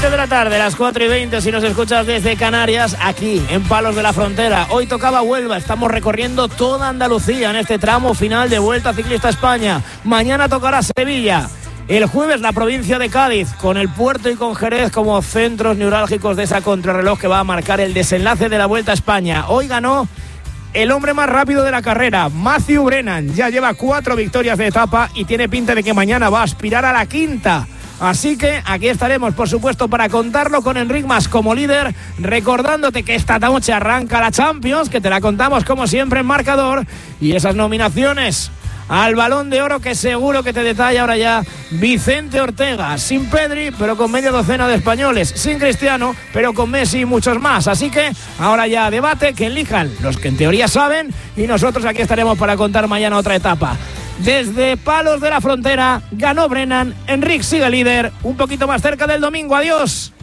de la tarde, las 4:20, si nos escuchas desde Canarias, aquí en Palos de la Frontera. Hoy tocaba Huelva, estamos recorriendo toda Andalucía en este tramo final de Vuelta Ciclista España. Mañana tocará Sevilla. El jueves la provincia de Cádiz, con el Puerto y con Jerez como centros neurálgicos de esa contrarreloj que va a marcar el desenlace de la Vuelta a España. Hoy ganó el hombre más rápido de la carrera, Matthew Brennan. Ya lleva 4 victorias de etapa y tiene pinta de que mañana va a aspirar a la 5ª. Así que aquí estaremos, por supuesto, para contarlo con Enric Mas como líder, recordándote que esta noche arranca la Champions, que te la contamos como siempre en marcador, y esas nominaciones al Balón de Oro que seguro que te detalla ahora ya Vicente Ortega, sin Pedri, pero con media docena de españoles, sin Cristiano, pero con Messi y muchos más. Así que ahora ya debate, que elijan los que en teoría saben, y nosotros aquí estaremos para contar mañana otra etapa. Desde Palos de la Frontera ganó Brennan, Enric sigue líder, un poquito más cerca del domingo. Adiós.